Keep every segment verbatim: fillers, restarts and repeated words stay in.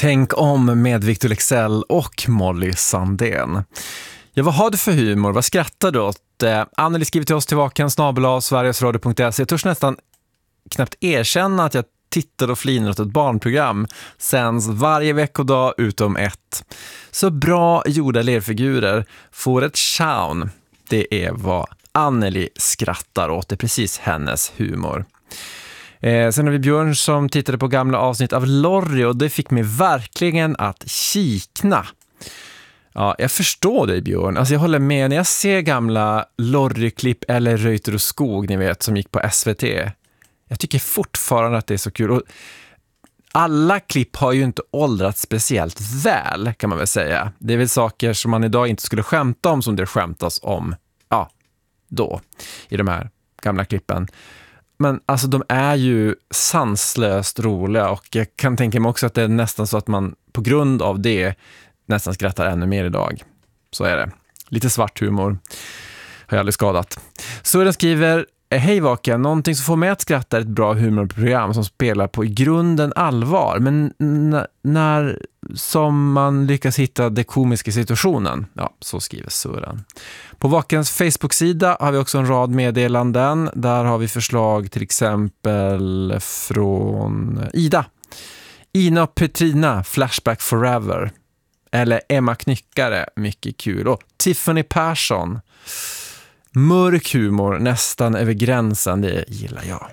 Tänk om med Victor Leksell och Molly Sandén. Ja, vad har du för humor? Vad skrattar du åt? Eh, Anneli skriver till oss till vaken snabel-a sverigesradio punkt se. Jag törs nästan knappt erkänna att jag tittar och flinar åt ett barnprogram. Sänds varje veckodag utom ett. Så bra gjorda lerfigurer får ett chaun. Det är vad Anneli skrattar åt. Det är precis hennes humor. Eh, sen har vi Björn som tittade på gamla avsnitt av Lorry och det fick mig verkligen att kikna. Ja, jag förstår dig Björn. Alltså jag håller med när jag ser gamla Lorry-klipp eller Reuter och skog, ni vet, som gick på S V T. Jag tycker fortfarande att det är så kul. Och alla klipp har ju inte åldrats speciellt väl, kan man väl säga. Det är väl saker som man idag inte skulle skämta om som det skämtas om, ja, då, i de här gamla klippen. Men alltså de är ju sanslöst roliga och jag kan tänka mig också att det är nästan så att man på grund av det nästan skrattar ännu mer idag. Så är det. Lite svart humor har jag aldrig skadat. Så den skriver: hej vaken, någonting som får mig att skratta är ett bra humorprogram som spelar på i grunden allvar, men n- när som man lyckas hitta det komiska situationen. Ja, så skriver Sören. På Vakens Facebook-sida har vi också en rad meddelanden. Där har vi förslag till exempel från Ida. Ina och Petrina, Flashback Forever. Eller Emma Knyckare, mycket kul. Och Tiffany Persson. Mörk humor, nästan över gränsen, det gillar jag.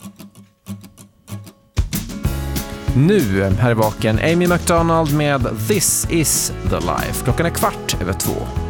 Nu, här är vaken, Amy McDonald med This is the Life. Klockan är kvart över två.